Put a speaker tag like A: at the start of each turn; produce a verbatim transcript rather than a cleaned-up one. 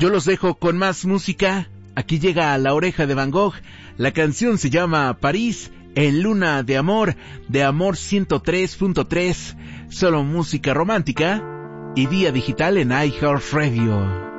A: Yo los dejo con más música. Aquí llega La Oreja de Van Gogh. La canción se llama París en Luna de Amor, de Amor ciento tres punto tres. Solo música romántica y Día Digital en iHeartRadio.